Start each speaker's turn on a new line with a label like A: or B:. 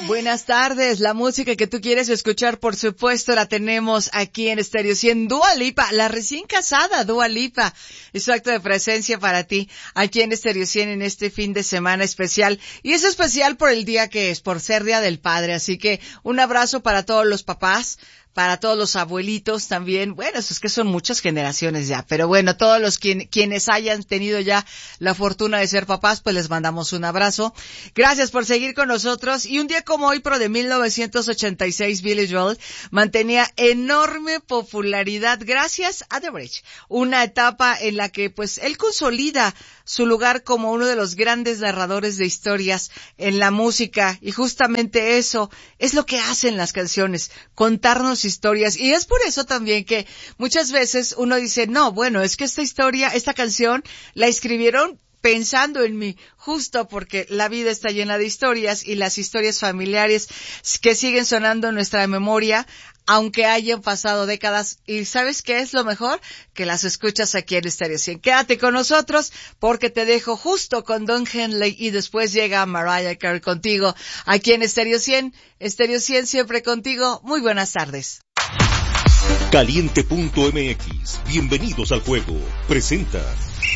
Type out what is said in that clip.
A: Buenas tardes, la música que tú quieres escuchar, por supuesto, la tenemos aquí en Stereo 100. Dua Lipa, la recién casada Dua Lipa, es su acto de presencia para ti, aquí en Stereo 100 en este fin de semana especial. Y es especial por el día que es, por ser Día del Padre, así que un abrazo para todos los papás, para todos los abuelitos también. Bueno, es que son muchas generaciones ya, pero bueno, todos los quienes hayan tenido ya la fortuna de ser papás, pues les mandamos un abrazo. Gracias por seguir con nosotros. Y un día como hoy, pero de 1986, Billy Joel mantenía enorme popularidad gracias a The Bridge, una etapa en la que pues él consolida su lugar como uno de los grandes narradores de historias en la música, y justamente eso es lo que hacen las canciones, contarnos historias. Y es por eso también que muchas veces uno dice, no, bueno, es que esta canción la escribieron pensando en mí, justo porque la vida está llena de historias, y las historias familiares que siguen sonando en nuestra memoria, aunque hayan pasado décadas. Y ¿sabes qué es lo mejor? Que las escuchas aquí en Stereo 100. Quédate con nosotros, porque te dejo justo con Don Henley, y después llega Mariah Carey contigo, aquí en Stereo 100. Stereo 100 siempre contigo. Muy buenas tardes.
B: Caliente.mx, bienvenidos al juego, presenta